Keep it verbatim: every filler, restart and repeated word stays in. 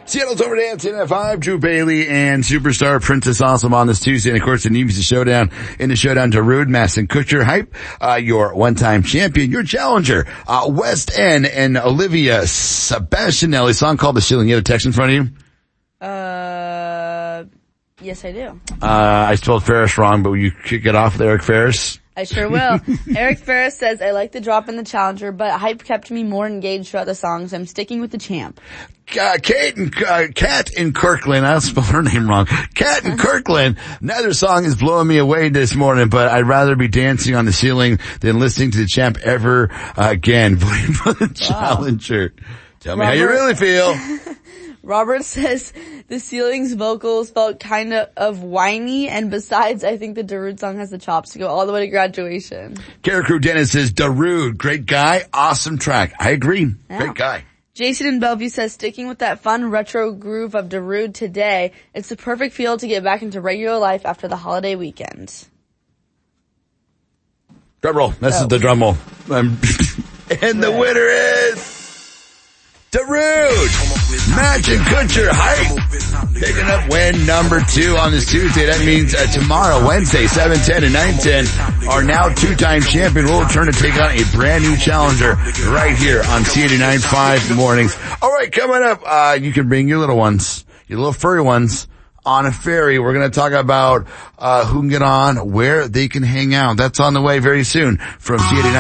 Seattle's Over Dancing at five. Drew Bailey and superstar Princess Awesome on this Tuesday. And of course, the Neves Showdown in the showdown. Darude, Mastin Kutcher, Hype, uh, your one-time champion, your challenger, uh, West End and Olivia Sebastianelli. Song called The Shilling. You have a text in front of you? Uh, yes, I do. Uh, I spelled Ferris wrong, but will you kick it off with Eric Ferris? I sure will. Eric Ferris says, I like the drop in the challenger, but Hype kept me more engaged throughout the song, so I'm sticking with the champ. Uh, Kate and, uh, Kat in Kirkland, I spelled her name wrong. Kat in Kirkland, neither song is blowing me away this morning, but I'd rather be dancing on the ceiling than listening to the champ ever uh, again. Voting for the challenger. Tell me Robert, how you really feel. Robert says, the ceiling's vocals felt kind of, of whiny, and besides, I think the Darude song has the chops to go all the way to graduation. Kara Crew Dennis says, Darude, great guy, awesome track. I agree. Yeah. Great guy. Jason in Bellevue says, sticking with that fun retro groove of Darude today, it's the perfect feel to get back into regular life after the holiday weekend. Drum roll. This oh. is the drum roll. Um, and the winner is Darude, Mastin Kutcher, Hype, picking up win number two on this Tuesday. That means uh, tomorrow, Wednesday, seven ten and nine ten, our now two-time champion will return to take on a brand new challenger right here on C eighty-nine point five mornings. All right, coming up, uh, you can bring your little ones, your little furry ones, on a ferry. We're going to talk about uh who can get on, where they can hang out. That's on the way very soon from C eighty-nine.